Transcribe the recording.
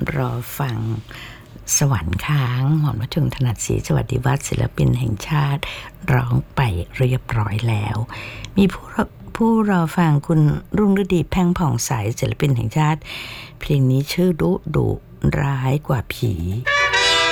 รอฟังสวรรค์ค้างหม่อมราชวงศ์ถนัดศรีสวัสดิวัฒน์ศิลปินแห่งชาติร้องไปเรียบร้อยแล้วมีผู้รอฟังคุณรุ่งฤดีแพ่งผ่องใสศิลปินแห่งชาติเพลงนี้ชื่อดุร้ายกว่าผี